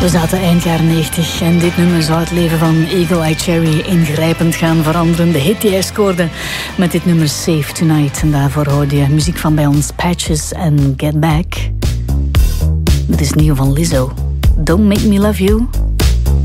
We zaten eind jaren 90 en dit nummer zou het leven van Eagle Eye Cherry ingrijpend gaan veranderen. De hit die hij scoorde met dit nummer Save Tonight. En daarvoor hoorde je muziek van bij ons Patches en Get Back. Dit is nieuw van Lizzo. Don't Make Me Love You.